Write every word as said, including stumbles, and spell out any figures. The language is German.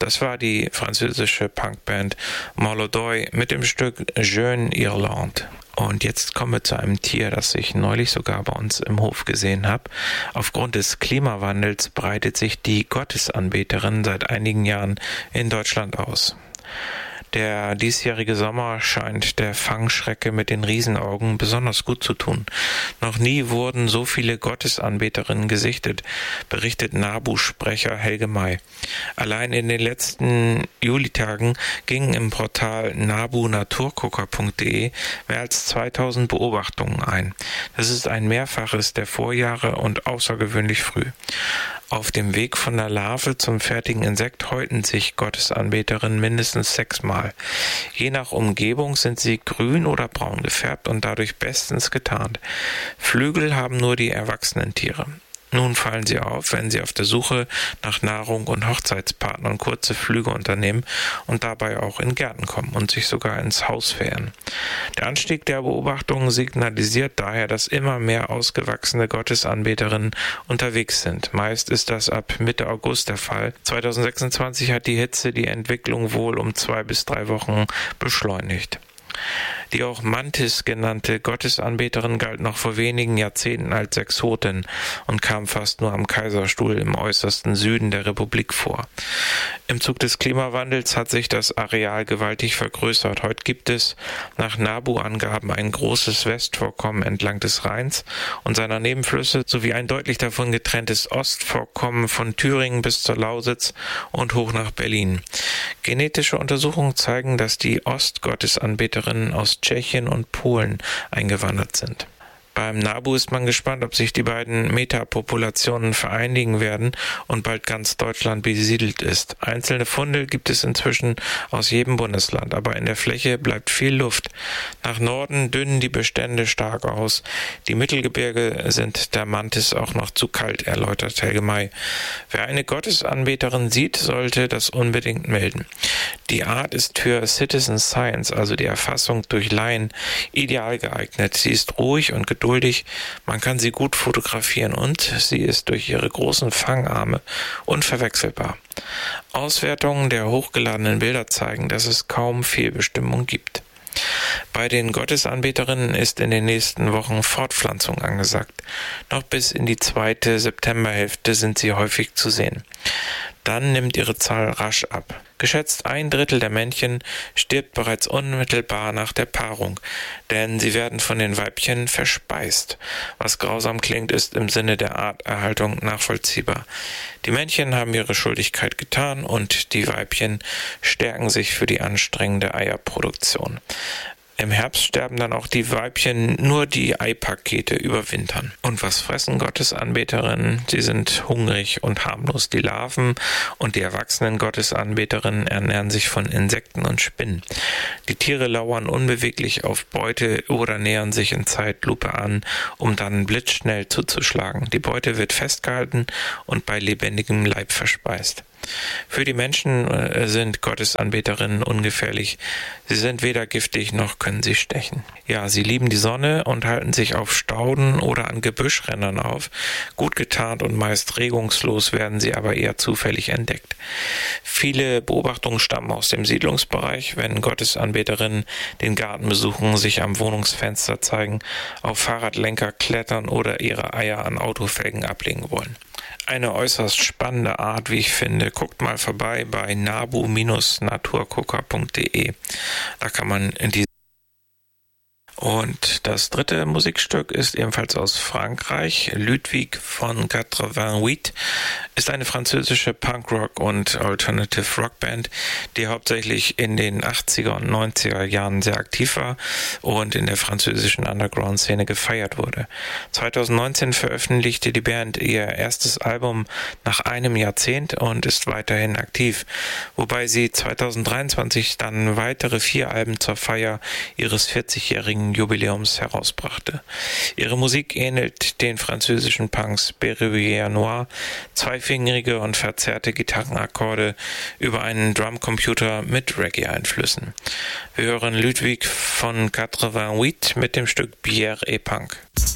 Das war die französische Punkband Molodoy mit dem Stück Jeune Irlande. Und jetzt kommen wir zu einem Tier, das ich neulich sogar bei uns im Hof gesehen habe. Aufgrund des Klimawandels breitet sich die Gottesanbeterin seit einigen Jahren in Deutschland aus. Der diesjährige Sommer scheint der Fangschrecke mit den Riesenaugen besonders gut zu tun. Noch nie wurden so viele Gottesanbeterinnen gesichtet, berichtet NABU-Sprecher Helge May. Allein in den letzten Julitagen gingen im Portal nabu naturgucker punkt de mehr als zweitausend Beobachtungen ein. Das ist ein Mehrfaches der Vorjahre und außergewöhnlich früh. Auf dem Weg von der Larve zum fertigen Insekt häuten sich Gottesanbeterinnen mindestens sechsmal. Je nach Umgebung sind sie grün oder braun gefärbt und dadurch bestens getarnt. Flügel haben nur die erwachsenen Tiere. Nun fallen sie auf, wenn sie auf der Suche nach Nahrung und Hochzeitspartnern kurze Flüge unternehmen und dabei auch in Gärten kommen und sich sogar ins Haus verirren. Der Anstieg der Beobachtungen signalisiert daher, dass immer mehr ausgewachsene Gottesanbeterinnen unterwegs sind. Meist ist das ab Mitte August der Fall. zweitausendsechsundzwanzig hat die Hitze die Entwicklung wohl um zwei bis drei Wochen beschleunigt. Die auch Mantis genannte Gottesanbeterin galt noch vor wenigen Jahrzehnten als Exotin und kam fast nur am Kaiserstuhl im äußersten Süden der Republik vor. Im Zug des Klimawandels hat sich das Areal gewaltig vergrößert. Heute gibt es nach NABU-Angaben ein großes Westvorkommen entlang des Rheins und seiner Nebenflüsse sowie ein deutlich davon getrenntes Ostvorkommen von Thüringen bis zur Lausitz und hoch nach Berlin. Genetische Untersuchungen zeigen, dass die Ostgottesanbeterinnen aus Tschechien und Polen eingewandert sind. Beim NABU ist man gespannt, ob sich die beiden Metapopulationen vereinigen werden und bald ganz Deutschland besiedelt ist. Einzelne Funde gibt es inzwischen aus jedem Bundesland, aber in der Fläche bleibt viel Luft. Nach Norden dünnen die Bestände stark aus. Die Mittelgebirge sind der Mantis auch noch zu kalt, erläutert Helge May. Wer eine Gottesanbeterin sieht, sollte das unbedingt melden. Die Art ist für Citizen Science, also die Erfassung durch Laien, ideal geeignet. Sie ist ruhig und geduldig. Man kann sie gut fotografieren und sie ist durch ihre großen Fangarme unverwechselbar. Auswertungen der hochgeladenen Bilder zeigen, dass es kaum Fehlbestimmung gibt. Bei den Gottesanbeterinnen ist in den nächsten Wochen Fortpflanzung angesagt. Noch bis in die zweite Septemberhälfte sind sie häufig zu sehen. Dann nimmt ihre Zahl rasch ab. Geschätzt ein Drittel der Männchen stirbt bereits unmittelbar nach der Paarung, denn sie werden von den Weibchen verspeist. Was grausam klingt, ist im Sinne der Arterhaltung nachvollziehbar. Die Männchen haben ihre Schuldigkeit getan und die Weibchen stärken sich für die anstrengende Eierproduktion. Im Herbst sterben dann auch die Weibchen, nur die Eipakete überwintern. Und was fressen Gottesanbeterinnen? Sie sind hungrig und harmlos. Die Larven und die erwachsenen Gottesanbeterinnen ernähren sich von Insekten und Spinnen. Die Tiere lauern unbeweglich auf Beute oder nähern sich in Zeitlupe an, um dann blitzschnell zuzuschlagen. Die Beute wird festgehalten und bei lebendigem Leib verspeist. Für die Menschen sind Gottesanbeterinnen ungefährlich. Sie sind weder giftig noch können sie stechen. Ja, sie lieben die Sonne und halten sich auf Stauden oder an Gebüschrändern auf. Gut getarnt und meist regungslos werden sie aber eher zufällig entdeckt. Viele Beobachtungen stammen aus dem Siedlungsbereich, wenn Gottesanbeterinnen den Garten besuchen, sich am Wohnungsfenster zeigen, auf Fahrradlenker klettern oder ihre Eier an Autofelgen ablegen wollen. Eine äußerst spannende Art, wie ich finde. Guckt mal vorbei bei nabu naturgucker punkt de. Da kann man in die Und das dritte Musikstück ist ebenfalls aus Frankreich. Ludwig von quatre-vingt-huit ist eine französische Punkrock- und Alternative-Rock-Band, die hauptsächlich in den achtziger und neunziger Jahren sehr aktiv war und in der französischen Underground-Szene gefeiert wurde. zweitausendneunzehn veröffentlichte die Band ihr erstes Album nach einem Jahrzehnt und ist weiterhin aktiv, wobei sie zweitausenddreiundzwanzig dann weitere vier Alben zur Feier ihres vierzigjährigen Jubiläums herausbrachte. Ihre Musik ähnelt den französischen Punks Berruyer Noir, zweifingerige und verzerrte Gitarrenakkorde über einen Drumcomputer mit Reggae-Einflüssen. Wir hören Ludwig von quatre-vingt-huit mit dem Stück Bière et Punk.